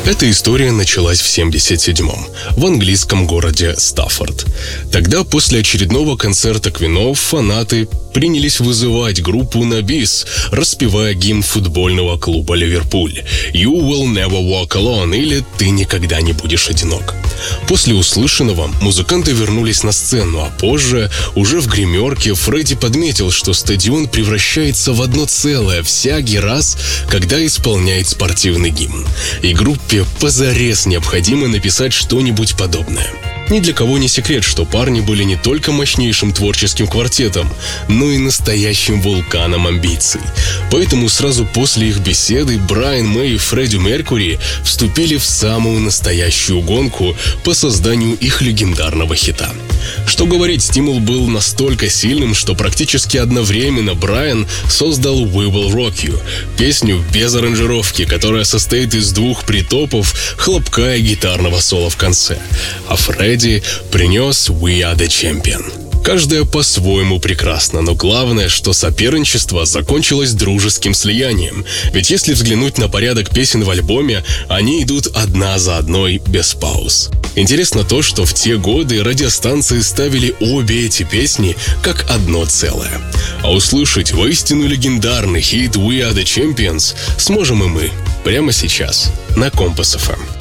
Эта история началась в 1977-м в английском городе Стаффорд. Тогда, после очередного концерта Квинов, фанаты принялись вызывать группу на бис, распевая гимн футбольного клуба «Ливерпуль» «You will never walk alone» или «Ты никогда не будешь одинок». После услышанного музыканты вернулись на сцену, а позже, уже в гримерке, Фредди подметил, что стадион превращается в одно целое всякий раз, когда исполняет спортивный гимн. И группе позарез необходимо написать что-нибудь подобное. Ни для кого не секрет, что парни были не только мощнейшим творческим квартетом, но и настоящим вулканом амбиций. Поэтому сразу после их беседы Брайан Мэй и Фредди Меркьюри вступили в самую настоящую гонку по созданию их легендарного хита. Что говорить, стимул был настолько сильным, что практически одновременно Брайан создал «We Will Rock You», песню без аранжировки, которая состоит из двух притопов, хлопка и гитарного соло в конце. А Фредди принес «We Are The Champion». Каждая по-своему прекрасна, но главное, что соперничество закончилось дружеским слиянием. Ведь если взглянуть на порядок песен в альбоме, они идут одна за одной без пауз. Интересно то, что в те годы радиостанции ставили обе эти песни как одно целое. А услышать воистину легендарный хит «We Are The Champions» сможем и мы прямо сейчас на Компас FM.